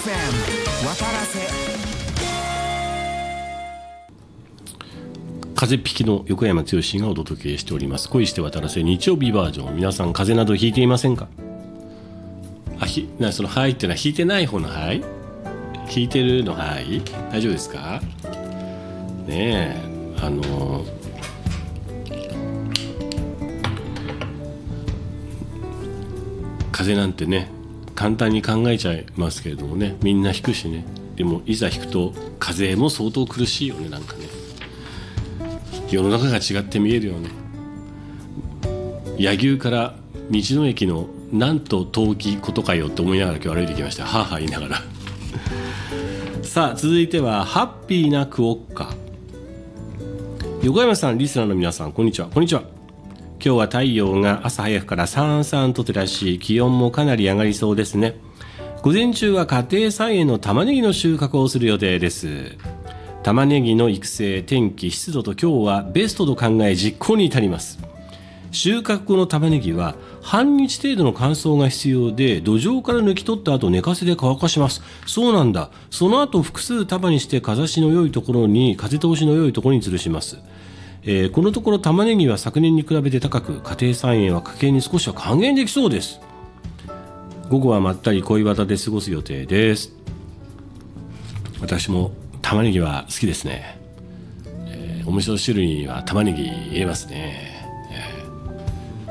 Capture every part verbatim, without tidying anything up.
エム 渡らせ風邪ひきの横山剛がお届けしております。恋して渡らせ日曜日バージョン。皆さん風邪などひいていませんか？あひなそのはいってのはひいてない方のはいひいてるのはい大丈夫ですかねえ。あの風邪なんてね簡単に考えちゃいますけれどもね、みんなひくしね。でもいざひくと風邪も相当苦しいよね。なんかね世の中が違って見えるよね。柳生から道の駅のなんと遠きことかよって思いながら今日歩いてきました。はあはあ言いながらさあ続いてはハッピーなクオッカ。横山さん、リスナーの皆さん、こんにちは。こんにちは。今日は太陽が朝早くからさんさんと照らし、気温もかなり上がりそうですね。午前中は家庭菜園の玉ねぎの収穫をする予定です。玉ねぎの育成、天気、湿度と今日はベストと考え実行に至ります。収穫後の玉ねぎは半日程度の乾燥が必要で、土壌から抜き取った後寝かせて乾かします。そうなんだ。その後複数束にして風しの良いところに風通しの良いところに吊るします。えー、このところ玉ねぎは昨年に比べて高く、家庭菜園は家計に少しは還元できそうです。午後はまったり恋バタで過ごす予定です。私も玉ねぎは好きですね。えー、お味噌汁には玉ねぎ入れますね。え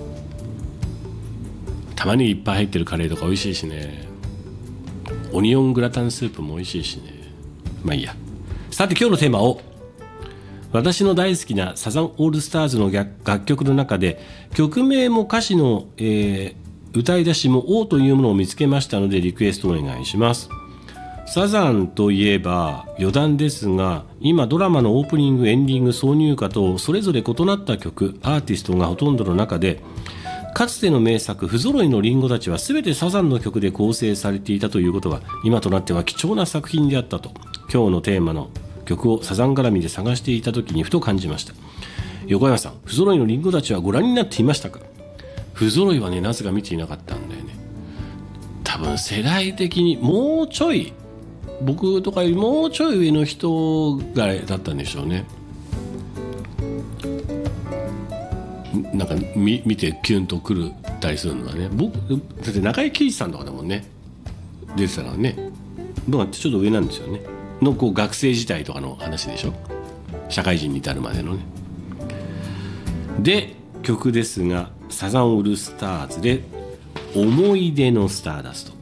ー、玉ねぎいっぱい入ってるカレーとか美味しいしね。オニオングラタンスープも美味しいしね。まあいいや。さて今日のテーマを、私の大好きなサザンオールスターズの楽曲の中で曲名も歌詞の、えー、歌い出しも「O」というものを見つけましたのでリクエストお願いします。サザンといえば余談ですが、今ドラマのオープニングエンディング挿入歌とそれぞれ異なった曲アーティストがほとんどの中で、かつての名作不揃いのリンゴたちは全てサザンの曲で構成されていたということが今となっては貴重な作品であったと、今日のテーマの曲をサザン絡みで探していた時にふと感じました。横山さん、不揃いのリンゴたちはご覧になっていましたか？不揃いはねなぜか見ていなかったんだよね。多分世代的にもうちょい僕とかよりもうちょい上の人がだったんでしょうね。なんか 見, 見てキュンとくるたりするのはね。僕だって中井貴一さんとかだもんね、出てたからね。僕はちょっと上なんですよねのこう学生時代とかの話でしょ、社会人に至るまでのね。で曲ですが、サザンオールスターズで思い出のスターダスト。